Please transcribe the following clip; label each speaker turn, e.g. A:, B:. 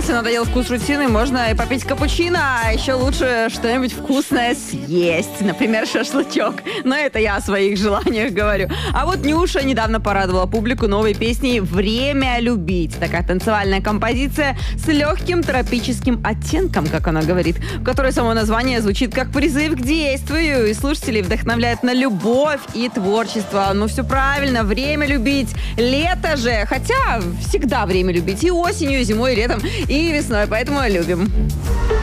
A: если надоел вкус рутины, можно и попить капучино, а еще лучше что-нибудь вкусное съесть. Например, шашлычок. Но это я о своих желаниях говорю. А вот Нюша недавно порадовала публику новой песней «Время любить». Такая танцевальная композиция с легким тропическим оттенком, как она говорит, в которой само название звучит как призыв к действию, и слушателей вдохновляет на любовь и творчество. Ну, все правильно, время любить. Лето же, хотя всегда время любить. И осенью, и зимой, и летом, и весной, поэтому любим.